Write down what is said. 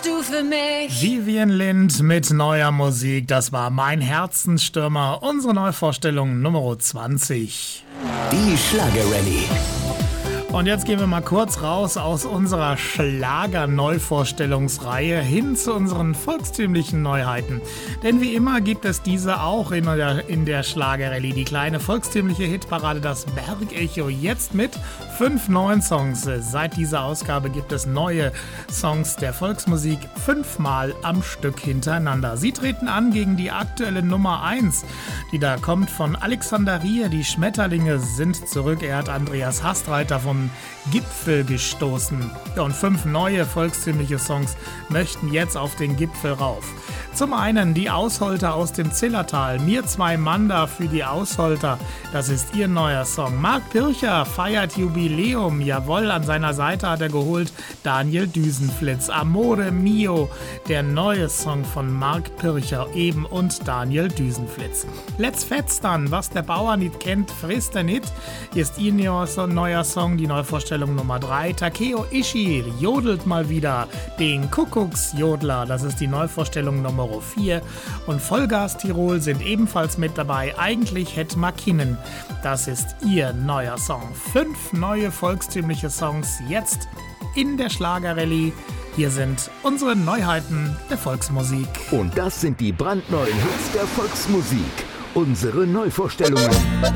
du für mich? Vivian Lind mit neuer Musik, das war Mein Herzensstürmer, unsere Neuvorstellung Nummer 20. Die Schlagerrallye. Und jetzt gehen wir mal kurz raus aus unserer Schlager-Neuvorstellungsreihe hin zu unseren volkstümlichen Neuheiten. Denn wie immer gibt es diese auch in der Schlagerrallye. Die kleine volkstümliche Hitparade, das Bergecho, jetzt mit 5 neuen Songs. Seit dieser Ausgabe gibt es neue Songs der Volksmusik 5-mal am Stück hintereinander. Sie treten an gegen die aktuelle Nummer 1, die da kommt von Alexander Rier. Die Schmetterlinge sind zurück. Er hat Andreas Hastreiter vom Gipfel gestoßen. Ja, und 5 neue volkstümliche Songs möchten jetzt auf den Gipfel rauf. Zum einen die Ausholter aus dem Zillertal. Mir 2 Manda für die Ausholter. Das ist ihr neuer Song. Marc Pircher feiert Jubiläum. Jawohl, an seiner Seite hat er geholt Daniel Düsenflitz. Amore Mio, der neue Song von Marc Pircher eben und Daniel Düsenflitz. Let's Fetz dann, was der Bauer nicht kennt, frisst er nicht, ist ihr neuer Song, die Neuvorstellung Nummer 3. Takeo Ishii jodelt mal wieder den Kuckucksjodler. Das ist die Neuvorstellung Nummer 4. Und Vollgas Tirol sind ebenfalls mit dabei. Eigentlich hätte McKinnon. Das ist ihr neuer Song. 5 neue volkstümliche Songs jetzt in der Schlagerrallye. Hier sind unsere Neuheiten der Volksmusik. Und das sind die brandneuen Hits der Volksmusik. Unsere Neuvorstellungen.